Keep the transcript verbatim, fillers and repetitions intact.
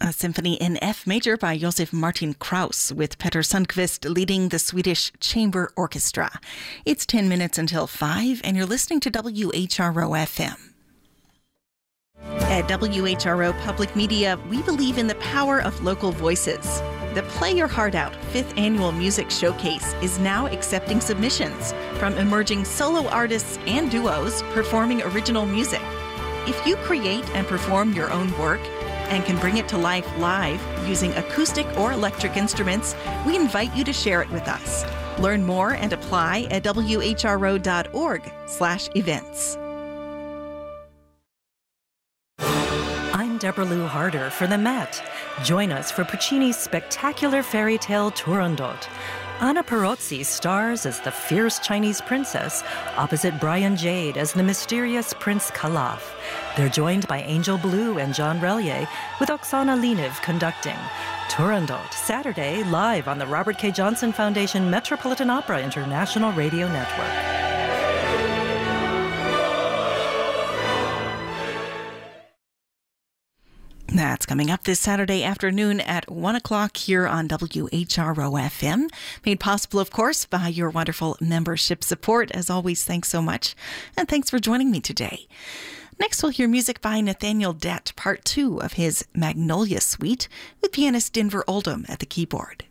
a symphony in F major by Josef Martin Krauss, with Petter Sundqvist leading the Swedish Chamber Orchestra. It's ten minutes until five, and you're listening to W H R O F M. At W H R O Public Media, we believe in the power of local voices. The Play Your Heart Out fifth Annual Music Showcase is now accepting submissions from emerging solo artists and duos performing original music. If you create and perform your own work and can bring it to life live using acoustic or electric instruments, we invite you to share it with us. Learn more and apply at W H R O dot org slash events. I'm Deborah Lou Harder for the Met. Join us for Puccini's spectacular fairy tale Turandot. Anna Perozzi stars as the fierce Chinese princess, opposite Brian Jade as the mysterious Prince Kalaf. They're joined by Angel Blue and John Relier, with Oksana Leniv conducting. Turandot, Saturday, live on the Robert K. Johnson Foundation Metropolitan Opera International Radio Network. That's coming up this Saturday afternoon at one o'clock here on W H R O F M. Made possible, of course, by your wonderful membership support. As always, thanks so much. And thanks for joining me today. Next, we'll hear music by Nathaniel Dett, part two of his Magnolia Suite, with pianist Denver Oldham at the keyboard.